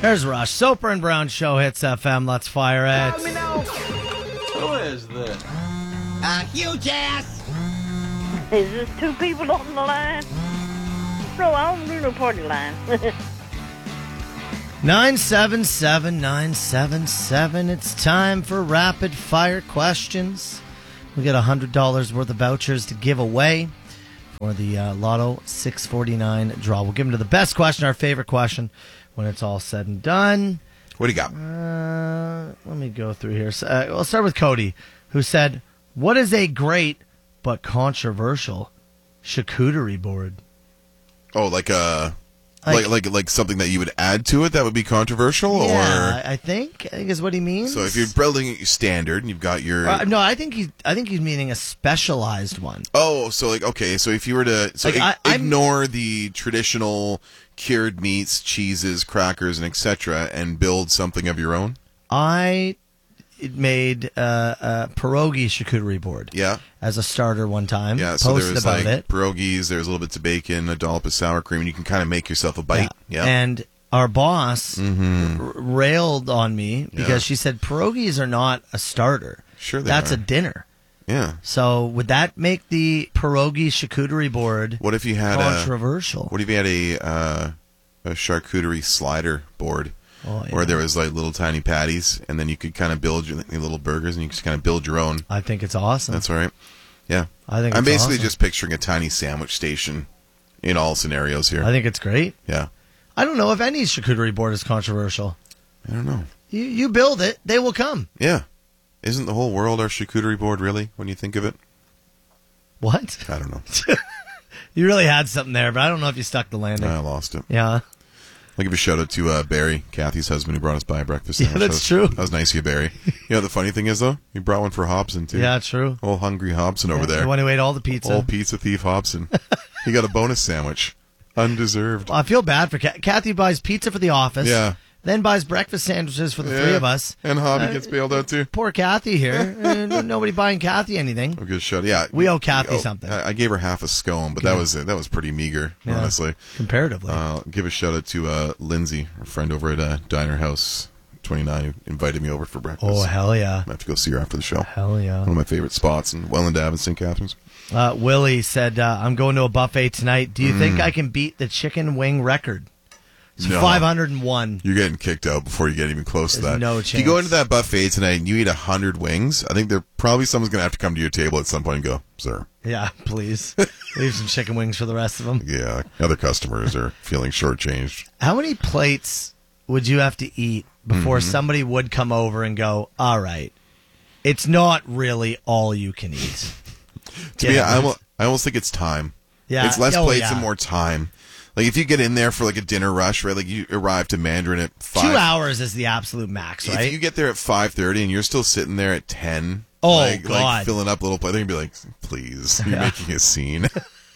There's Rush. Soper and Brown Show hits FM. Let's fire it. Who is this? Huge ass. Is this two people on the line? No, I don't do no party line. 977-977. It's time for rapid fire questions. We got $100 worth of vouchers to give away for the Lotto 649 draw. We'll give them to the best question, our favorite question, when it's all said and done. What do you got? Let me go through here. We'll start with Cody, who said, "What is a great but controversial charcuterie board?" Oh, like something that you would add to it that would be controversial, Yeah, or I think is what he means. so if you're building it standard and you've got your no, I think he's meaning a specialized one. oh, so like okay, so if you were to ignore the traditional cured meats, cheeses, crackers, and etc., and build something of your own. I made a pierogi charcuterie board. Yeah. As a starter one time. Yeah, so Posted there's about like it. pierogies, there's little bits of bacon, a dollop of sour cream, and you can kind of make yourself a bite. Yeah. And our boss railed on me because she said pierogies are not a starter. Sure they That's are. a dinner. Yeah. So would that make the pierogi charcuterie board What if you had controversial? What if you had a charcuterie slider board? Oh, yeah. Where there was like little tiny patties, and then you could kind of build your little burgers, and you could kind of build your own. I think it's awesome. That's all right. Yeah, I think I'm it's basically awesome. just picturing a tiny sandwich station in all scenarios here. I think it's great. Yeah, I don't know if any charcuterie board is controversial. I don't know. You build it, they will come. Yeah, isn't the whole world our charcuterie board really? When you think of it, What? I don't know. You really had something there, but I don't know if you stuck the landing. I lost it. Yeah. I'll give a shout out to Barry, Kathy's husband, who brought us by a breakfast Yeah, sandwich. that's true. That was nice of you, Barry. You know, the funny thing is, though, he brought one for Hobson, too. Yeah, true. Old hungry Hobson over there. The one who ate all the pizza. Old pizza thief Hobson. He got a bonus sandwich. Undeserved. Well, I feel bad for Kathy. Buys pizza for the office. Yeah. Then buys breakfast sandwiches for the three of us. And Hobby gets bailed out, too. Poor Kathy here. Nobody buying Kathy anything. A good shot. Yeah. We owe Kathy something. I gave her half a scone, but that was pretty meager, honestly. Comparatively. Give a shout out to Lindsay, a friend over at Diner House 29, who invited me over for breakfast. Oh, hell yeah. I have to go see her after the show. Hell yeah. One of my favorite spots in Welland Ave and St. Catharines. Willie said, I'm going to a buffet tonight. Do you think I can beat the chicken wing record? It's No. 501. You're getting kicked out before you get even close to There's that. no If you go chance. into that buffet tonight and you eat 100 wings, I think someone's going to have to come to your table at some point and go, "Sir." Yeah, please. Leave some chicken wings for the rest of them. Yeah, other customers are feeling shortchanged. How many plates would you have to eat before somebody would come over and go, all right, it's not really all you can eat? To me, I almost think it's time. Yeah. It's less Oh, plates yeah. and more time. Like if you get in there for like a dinner rush, right? Like you arrive to Mandarin at 5. 2 hours is the absolute max, right? If you get there at 5:30 and you're still sitting there at 10, Oh, like God. filling up little plates, they're gonna be like, "Please, you're making a scene."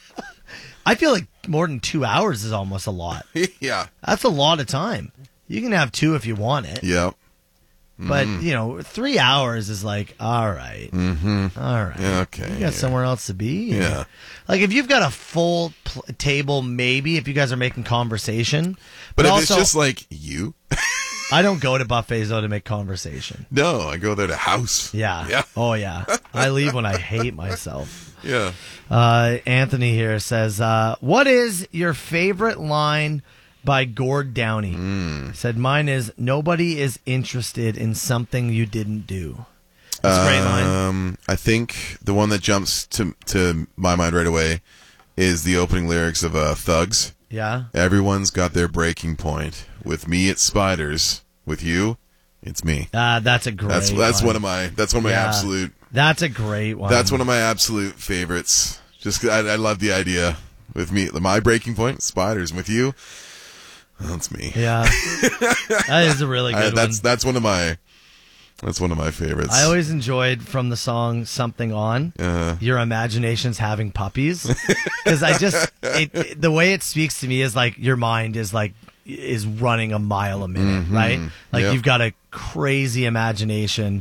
I feel like more than 2 hours is almost a lot. Yeah. That's a lot of time. You can have 2 if you want it. Yep. But, 3 hours is like, all right. Mm-hmm. All right. Yeah, okay. You got somewhere else to be? Yeah. Like, if you've got a full table, maybe, if you guys are making conversation. But if also, it's just like you, I don't go to buffets, though, to make conversation. no, I go there to house. Yeah. Yeah. Oh, yeah. I leave when I hate myself. Yeah. Anthony here says, what is your favorite line by Gord Downey? Said, mine is, nobody is interested in something you didn't do. That's a great line. I think the one that jumps to my mind right away is the opening lyrics of Thugs. Yeah. Everyone's got their breaking point. With me, it's spiders. With you, it's me. That's a great That's one. one of my Yeah. absolute. That's a great one. That's one of my absolute favorites. Just 'cause I love the idea. With me, my breaking point, spiders. With you, that's me. Yeah. That is a really good one. That's one of my. That's one of my favorites. I always enjoyed from the song Something On, your imagination's having puppies. Because the way it speaks to me is like your mind is running a mile a minute, right? Like Yep. you've got a crazy imagination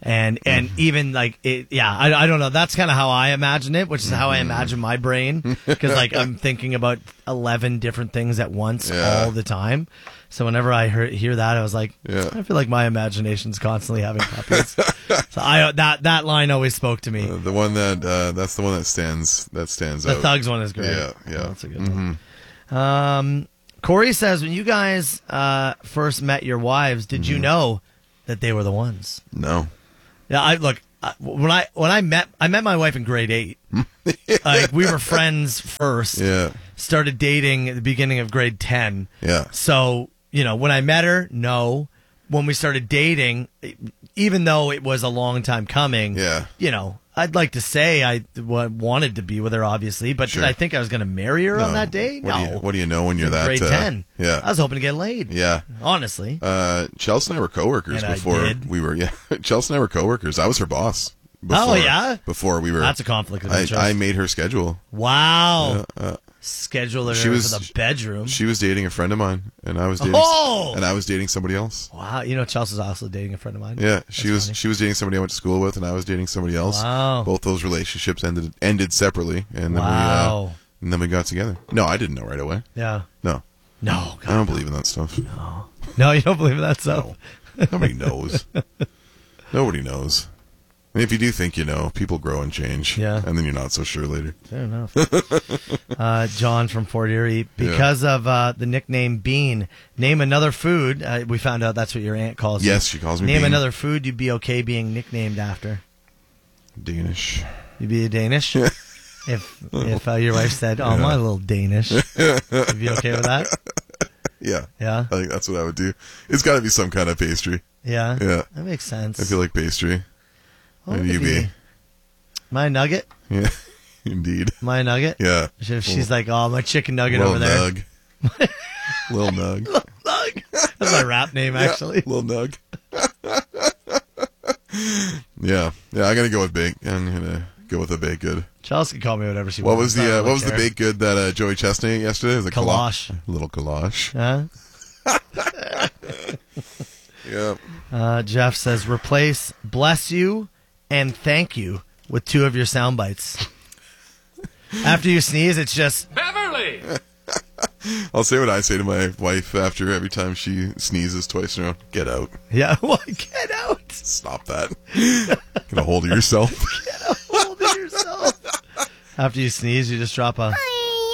And even like it, yeah, I don't know. That's kind of how I imagine it, which is how I imagine my brain, because like I'm thinking about 11 different things at once all the time. So whenever I hear that, I was like, I feel like my imagination's constantly having puppies. So that line always spoke to me. The one that's the one that stands out. The Thugs one is great. Yeah. That's a good one. Corey says, when you guys first met your wives, did you know that they were the ones? No. Yeah, when I met my wife in grade 8. Like we were friends first. Yeah. Started dating at the beginning of grade 10. Yeah. So, when I met her, no. When we started dating, even though it was a long time coming, I'd like to say I wanted to be with her, obviously, but did I think I was going to marry her on that day? No. What do you know when you're that grade 10? Yeah. I was hoping to get laid. Yeah. Honestly. Chelsea and I were coworkers before we were. Yeah. Chelsea and I were coworkers. I was her boss. Before we were. That's a conflict of interest. I made her schedule. Wow. Scheduler for the bedroom. She was dating a friend of mine, and I was dating somebody else. Wow, Chelsea's also dating a friend of mine. Yeah, she was dating somebody I went to school with, and I was dating somebody else. Wow. Both those relationships ended separately, and then we got together. No, I didn't know right away. Yeah. No. No, God, I don't believe in that stuff. No, you don't believe in that stuff. No. Nobody knows. Nobody knows. I mean, if you do think you know, people grow and change. Yeah. And then you're not so sure later. Fair enough. John from Fort Erie, because of the nickname Bean, name another food. We found out that's what your aunt calls you. Yes, she calls me Name Bean. another food you'd be okay being nicknamed after. Danish. You'd be a Danish? If your wife said, my little Danish, you'd be okay with that? Yeah. Yeah? I think that's what I would do. It's got to be some kind of pastry. Yeah? Yeah. That makes sense. I feel like pastry. What would you be? My nugget? Yeah, indeed. My nugget? Yeah. She's like, my chicken nugget over there. Nug. Little Nug. Little Nug. That's my rap name, actually. Little Nug. Yeah, I gotta go with baked. I'm gonna go with a baked good. Chelsea can call me whatever she What wants. what was the baked good that Joey Chestnut ate yesterday? It was a Kolache. Little Kolache. Huh? Yeah. Jeff says, replace bless you and thank you with 2 of your sound bites. After you sneeze, it's just Beverly! I'll say what I say to my wife after every time she sneezes twice in a row. Get out. Yeah, get out. Stop that. Get a hold of yourself. Get a hold of yourself. After you sneeze, you just drop a...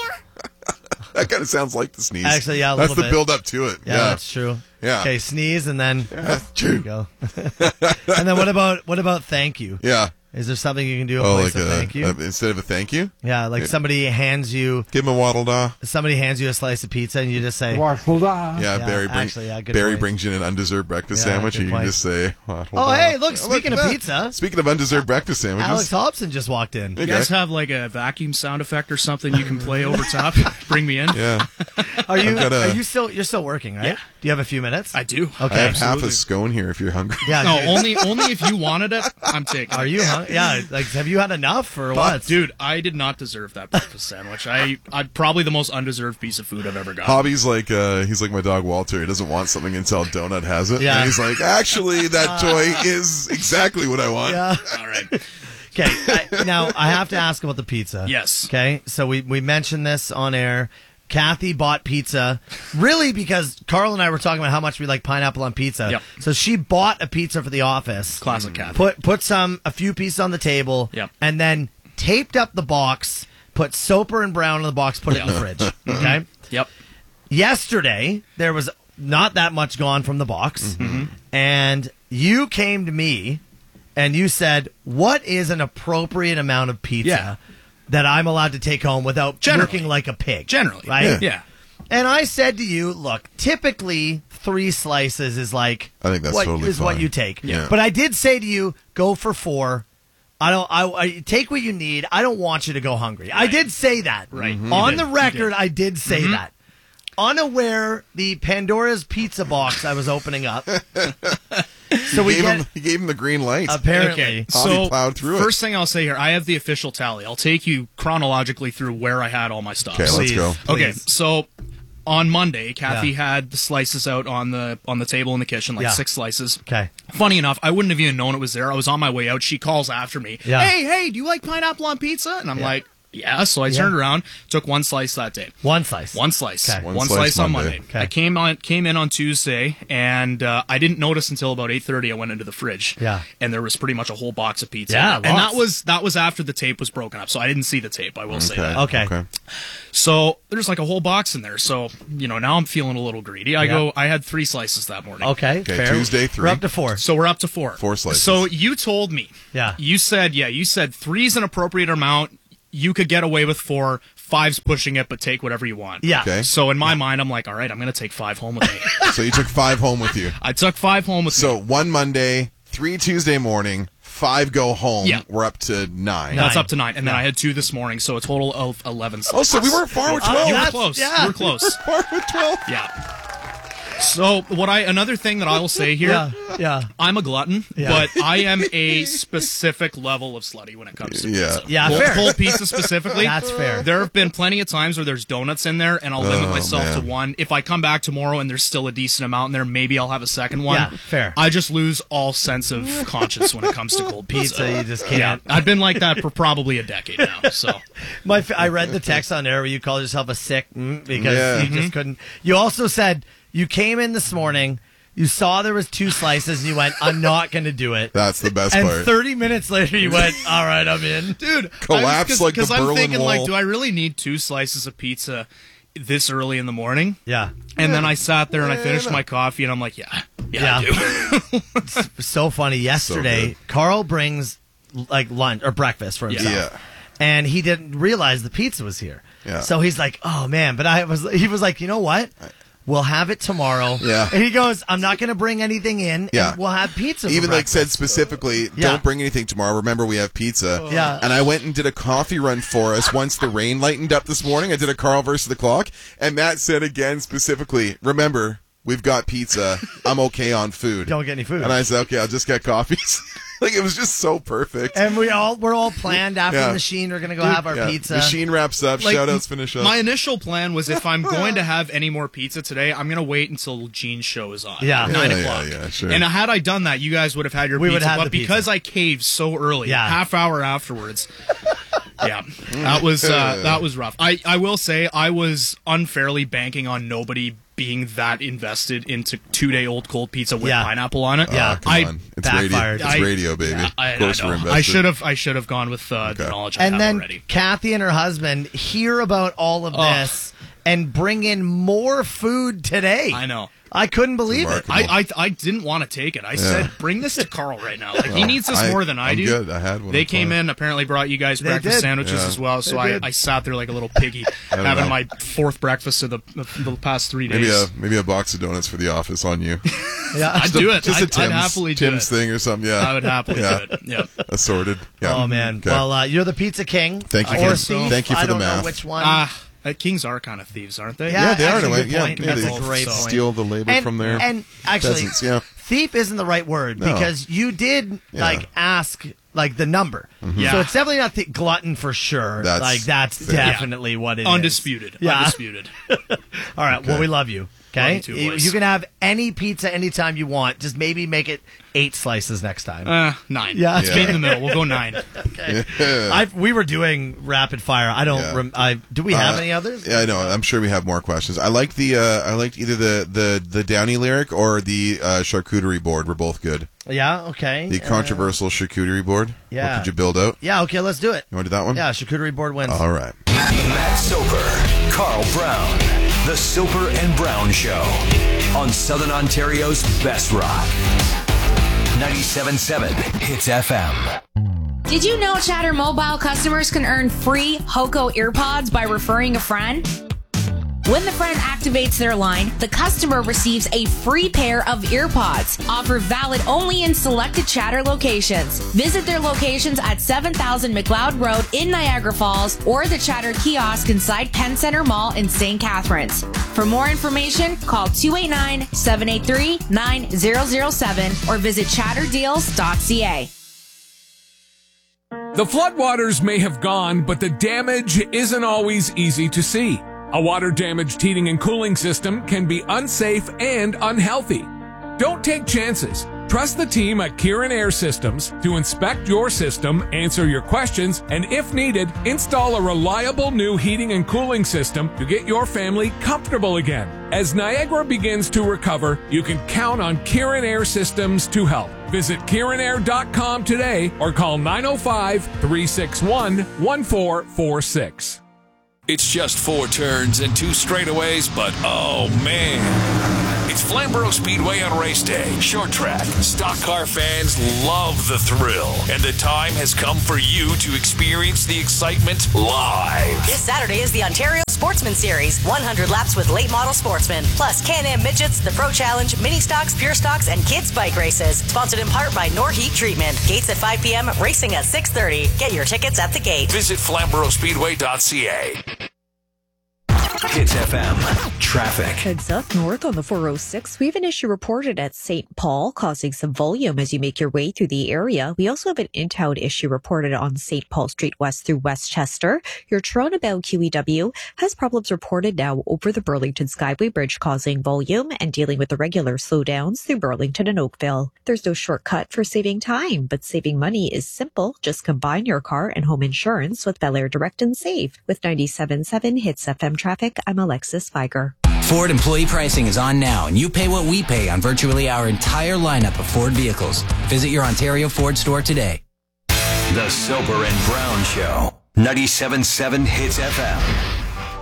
That kind of sounds like the sneeze. Actually, yeah, that's the build up to it. Yeah, that's true. Yeah. Okay, sneeze and then there you go. And then what about thank you? Yeah. Is there something you can do in place of thank you? Instead of a thank you? Yeah, like somebody hands you... Give him a waddle da. Somebody hands you a slice of pizza and you just say... Waddle da. Yeah, Barry brings you an undeserved breakfast sandwich and you can just say... hey, look, speaking of pizza... Speaking of undeserved breakfast sandwiches... Alex Hobson just walked in. You guys have like a vacuum sound effect or something you can play over top? Bring me in. Yeah. You're still working, right? Yeah. Do you have a few minutes? I do. Okay. I have half a scone here if you're hungry. Yeah. No, only if you wanted it, I'm taking it. Are you hungry? Yeah, like have you had enough or what? Dude, I did not deserve that breakfast sandwich. I probably the most undeserved piece of food I've ever gotten. Hobby's like he's like my dog Walter. He doesn't want something until Donut has it. Yeah. And he's like, actually, that toy is exactly what I want. Yeah. All right. Okay. Now I have to ask about the pizza. Yes. Okay. So we mentioned this on air. Kathy bought pizza, really because Carl and I were talking about how much we like pineapple on pizza. Yep. So she bought a pizza for the office. Classic Kathy. Put a few pieces on the table. Yep. And then taped up the box, put Soper and Brown in the box, put it in the fridge. Okay? Yep. Yesterday, there was not that much gone from the box. Mm-hmm. And you came to me and you said, what is an appropriate amount of pizza that I'm allowed to take home without looking like a pig? Generally. Right? Yeah. And I said to you, look, typically 3 slices is like I think that's totally fine. what you take. Yeah. But I did say to you, go for 4. I take what you need. I don't want you to go hungry. Right. I did say that. Right. Mm-hmm. On the record, I did say that. Unaware the Pandora's pizza box I was opening up. So he gave him the green light. Apparently. Okay, so plowed through first thing I'll say here, I have the official tally. I'll take you chronologically through where I had all my stuff. Okay, let's go. Okay, so on Monday, Kathy had the slices out on the table in the kitchen, like 6 slices. Okay. Funny enough, I wouldn't have even known it was there. I was on my way out. She calls after me. Yeah. Hey, do you like pineapple on pizza? And I'm like, yeah. So I turned around, took 1 slice that day. One slice. Okay. One One slice slice on Monday. Okay. I came in on Tuesday, and I didn't notice until about 8:30. I went into the fridge. Yeah. And there was pretty much a whole box of pizza. Yeah, and lots. that was after the tape was broken up, so I didn't see the tape. I will say that. Okay. So there's like a whole box in there. So now I'm feeling a little greedy. I had 3 slices that morning. Okay. Fair. Tuesday 3. We're up to 4. So we're up to 4. 4 slices. So you told me. Yeah. You said 3 is an appropriate amount. You could get away with 4. 5's pushing it, but take whatever you want. Yeah. Okay. So in my mind, I'm like, all right, I'm going to take 5 home with me. So you took 5 home with you. I took 5 home with me. So 1 Monday, 3 Tuesday morning, 5 go home. Yeah. We're up to 9. That's up to 9. And then I had 2 this morning, so a total of 11 slices. Oh, so we weren't far with 12. You were close. Yeah. You were close. Far with 12. Yeah. So another thing that I will say here, Yeah. I'm a glutton, Yeah. but I am a specific level of slutty when it comes to pizza. Yeah, fair. Whole pizza specifically. That's fair. There have been plenty of times where there's donuts in there, and I'll limit myself to man. 1. If I come back tomorrow and there's still a decent amount in there, maybe I'll have a second one. Yeah, fair. I just lose all sense of conscience when it comes to cold pizza. Pizza, you just can't. Yeah, I've been like that for probably a decade now. So I read the text on there where you called yourself a sick because Yeah. you just couldn't. You also said you came in this morning, you saw there was 2 slices, and you went, I'm not going to do it. That's the best And part. 30 minutes later, you went, all right, I'm in. dude, Collapse like the I'm Berlin thinking, Wall. like, do I really need 2 slices of pizza this early in the morning? Yeah. And then I sat there and I finished my coffee, and I'm like, yeah, I do. So funny. Yesterday, So Carl brings like lunch or breakfast for himself. Yeah. And he didn't realize the pizza was here. Yeah. So he's like, oh man. But he was like, you know what? We'll have it tomorrow. Yeah. And he goes, I'm not going to bring anything in. Yeah. And we'll have pizza. Even for like said breakfast. specifically, Yeah. don't bring anything tomorrow. Remember, we have pizza. Yeah. And I went and did a coffee run for us once the rain lightened up this morning. I did a Carl versus the clock. And Matt said again specifically, remember, we've got pizza. I'm okay on food. Don't get any food. And I said, okay, I'll just get coffees. Like, it was just so perfect. And we're all planned after Yeah. the machine. We're going to go have our Yeah. pizza. Machine wraps up. Like, Shout-outs finish up. My initial plan was if I'm going to have any more pizza today, I'm going to wait until Gene's show is on. Yeah. At 9 Yeah, o'clock. yeah, sure. And had I done that, you guys would have had your We pizza. would have but the pizza. because I caved so early, Yeah. half hour afterwards, yeah, that was rough. I will say I was unfairly banking on nobody being that invested into 2-day-old cold pizza with Yeah. pineapple on it. Yeah. Come on. It's radio. backfired. It's radio, baby. I of course know. we're invested. I should have gone with the knowledge I And have then already. Kathy and her husband hear about all of this and bring in more food today. I know. I couldn't believe it. Remarkable. I didn't want to take it. I said, bring this to Carl right now. Like, he needs this more than I I'm do. Good. I had one. They on came fire. in, apparently brought you guys They breakfast did. sandwiches Yeah. as well. So They did. I sat there like a little piggy, having know. my 4th breakfast of the past 3 days. Maybe a box of donuts for the office on you. Yeah. I'd do it. Just a I'd Tim's, happily do Tim's it. thing or something. Yeah. I would happily Yeah. do it. Yeah. Assorted. Yeah. Oh man. Okay. Well, you're the pizza king. Thank you Or for- thief. thank you for I the don't know math. which one. Kings are kind of thieves, aren't they? Yeah, they are in a actually, way. good Yeah, point. yeah, That's they a great point. steal the labor from there. And actually, Peasants, yeah. thief isn't the right word No. because you did like ask like the number. Yeah. So it's definitely not the glutton for sure. That's That's fair. definitely what it is. Undisputed. Yeah. Undisputed. All right. Well, we love you. Okay. Love you too, boys. You can have any pizza anytime you want. Just maybe make it 8 slices next time. 9. Yeah. Let's meet in the middle. We'll go 9. We were doing rapid fire. I don't. Yeah. Do we have any others? Yeah, I know. I'm sure we have more questions. I liked I liked either the Downey lyric or the charcuterie board. Were both good. Yeah. Okay. The controversial charcuterie board. yeah. What could you build out? Yeah. Okay. Let's do it. You want to do that one? Yeah. Charcuterie board wins. All right. Matt Soper, Carl Brown, The Soper and Brown Show on Southern Ontario's best rock. 97.7 Hits FM. Did you know Chatter Mobile customers can earn free Hoco earpods by referring a friend? When the friend activates their line, the customer receives a free pair of earpods. Offer valid only in selected Chatter locations. Visit their locations at 7000 McLeod Road in Niagara Falls or the Chatter kiosk inside Penn Center Mall in St. Catharines. For more information, call 289-783-9007 or visit chatterdeals.ca. The floodwaters may have gone, but the damage isn't always easy to see. A water-damaged heating and cooling system can be unsafe and unhealthy. Don't take chances. Trust the team at Kieran Air Systems to inspect your system, answer your questions, and if needed, install a reliable new heating and cooling system to get your family comfortable again. As Niagara begins to recover, you can count on Kieran Air Systems to help. Visit KieranAir.com today or call 905-361-1446. It's just 4 turns and 2 straightaways, but oh man. It's Flamborough Speedway on race day. Short track. Stock car fans love the thrill. And the time has come for you to experience the excitement live. This Saturday is the Ontario Sportsman Series. 100 laps with late model sportsmen. Plus Can-Am Midgets, the Pro Challenge, Mini Stocks, Pure Stocks, and Kids Bike Races. Sponsored in part by Norheat Treatment. Gates at 5 p.m., racing at 6:30. Get your tickets at the gate. Visit FlamboroughSpeedway.ca. Hits FM traffic. Heads up north on the 406. We have an issue reported at St. Paul causing some volume as you make your way through the area. We also have an in-town issue reported on St. Paul Street West through Westchester. Your Toronto-bound QEW has problems reported now over the Burlington Skyway Bridge causing volume and dealing with the regular slowdowns through Burlington and Oakville. There's no shortcut for saving time, but saving money is simple. Just combine your car and home insurance with Bel Air Direct and Save. With 97.7 Hits FM traffic, I'm Alexis Feiger. Ford employee pricing is on now, and you pay what we pay on virtually our entire lineup of Ford vehicles. Visit your Ontario Ford store today. The Soper and Brown Show. 97.7 Hits FM.